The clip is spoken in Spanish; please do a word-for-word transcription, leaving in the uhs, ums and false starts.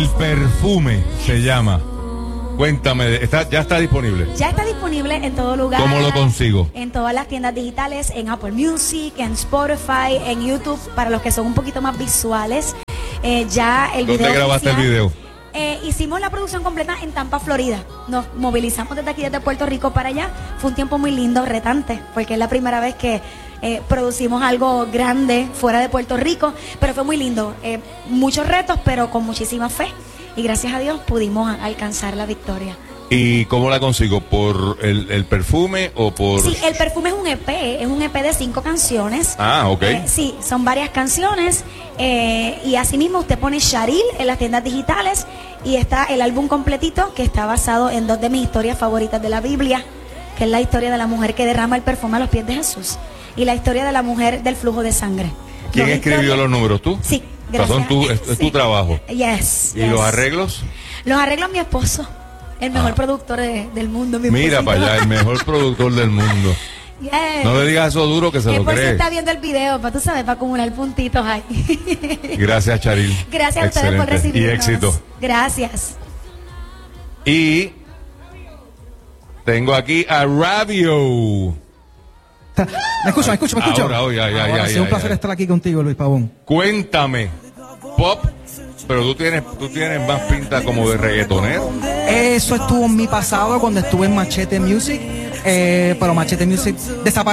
El Perfume se llama. Cuéntame, ¿está, ¿ya está disponible? Ya está disponible en todo lugar. ¿Cómo lo consigo? En todas las tiendas digitales, en Apple Music, en Spotify, en YouTube, para los que son un poquito más visuales. Eh, ya el video. ¿Dónde grabaste oficial, el video? Eh, hicimos la producción completa en Tampa, Florida. Nos movilizamos desde aquí, desde Puerto Rico para allá. Fue un tiempo muy lindo, retante, porque es la primera vez que eh, producimos algo grande fuera de Puerto Rico, pero fue muy lindo. Eh, muchos retos, pero con muchísima fe. Y gracias a Dios pudimos alcanzar la victoria. ¿Y cómo la consigo? ¿Por el, el perfume o por...? Sí, el perfume es un E P, es un E P de cinco canciones. Ah, ok. Eh, sí, son varias canciones. Eh, y asimismo usted pone Sharil en las tiendas digitales y está el álbum completito que está basado en dos de mis historias favoritas de la Biblia, que es la historia de la mujer que derrama el perfume a los pies de Jesús y la historia de la mujer del flujo de sangre. ¿Quién Dos escribió historias... los números? ¿Tú? Sí, O gracias. sea, son tu, es, es Sí. tu trabajo. Yes, ¿Y yes. los arreglos? Los arreglos mi esposo, el mejor Ah. productor de- del mundo. Mi Mira esposito. para allá, el mejor productor del mundo. Yes. No le digas eso duro que se Es lo por si cree. está viendo el video, para tú sabes, para acumular puntitos ahí. Gracias, Charil. Gracias a ustedes por Excelente. recibirnos. Y éxito. Gracias. Y tengo aquí a Radio. Me escucho, me escucho, me escucho. Ahora, oh, ya, ya, Ahora ya, sí, ya, un placer ya. estar aquí contigo, Luis Pavón. Cuéntame, pop, pero tú tienes, tú tienes más pinta como de reggaetonero. Eso estuvo en mi pasado cuando estuve en Machete Music, eh, pero Machete Music desapareció.